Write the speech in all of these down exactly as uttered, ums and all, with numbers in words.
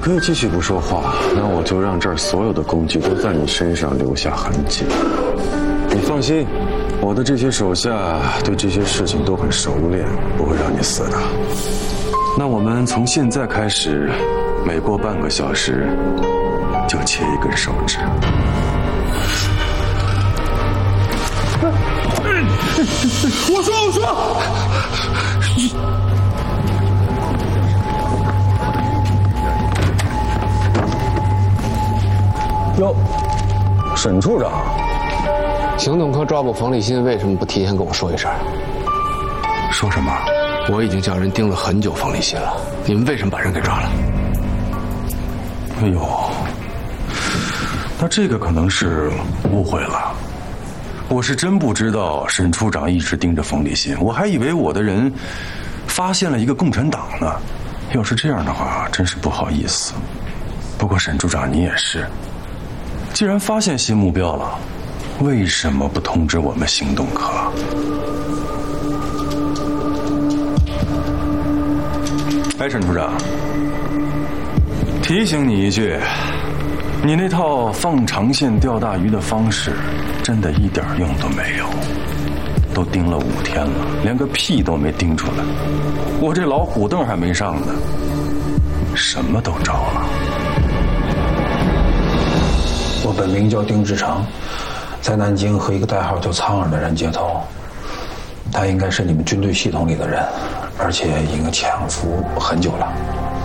可以继续不说话，那我就让这儿所有的工具都在你身上留下痕迹。你放心，我的这些手下对这些事情都很熟练，不会让你死的。那我们从现在开始，每过半个小时就切一根手指。 我说，我说。 哟，沈处长， 行动科抓捕冯立新，为什么不提前跟我说一声？ 说什么？ 我已经叫人盯了很久冯立新了，你们为什么把人给抓了？ 哎呦，那这个可能是误会了。我是真不知道沈处长一直盯着冯立新，我还以为我的人发现了一个共产党呢。要是这样的话，真是不好意思。不过沈处长你也是，既然发现新目标了，为什么不通知我们行动科？哎，沈处长，提醒你一句，你那套放长线钓大鱼的方式真的一点用都没有。都盯了五天了，连个屁都没盯出来，我这老虎凳还没上呢，什么都着了。 我本名叫丁志成，在南京和一个代号叫苍耳的人接头，他应该是你们军队系统里的人，而且已经潜伏很久了。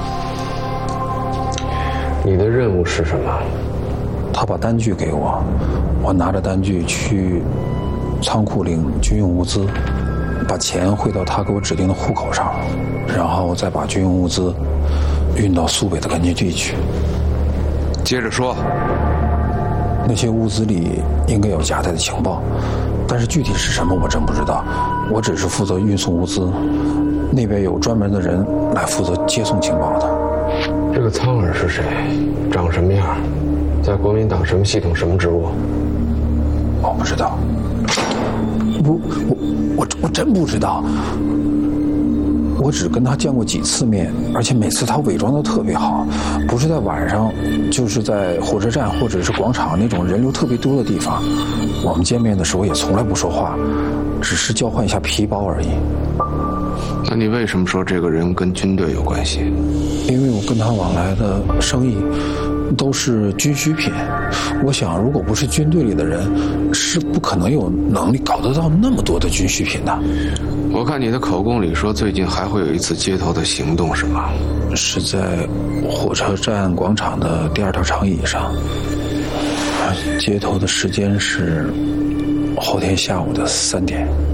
你的任务是什么？ 他把单据给我，我拿着单据去仓库领军用物资，把钱汇到他给我指定的户口上，然后再把军用物资运到苏北的根据地去。 接着说。 那些物资里应该有夹带的情报，但是具体是什么我真不知道。我只是负责运送物资，那边有专门的人来负责接送情报的。 这个苍耳是谁？长什么样？在国民党什么系统什么职务？ 我不知道。不，我我我真不知道。我只跟他见过几次面，而且每次他伪装得特别好，不是在晚上，就是在火车站或者是广场那种人流特别多的地方。我们见面的时候也从来不说话，只是交换一下皮包而已。 那你为什么说这个人跟军队有关系？ 因为我跟他往来的生意都是军需品，我想如果不是军队里的人，是不可能有能力搞得到那么多的军需品的。 我看你的口供里说最近还会有一次街头的行动是吗？ 是在火车站广场的第二条长椅上，街头的时间是后天下午的三点。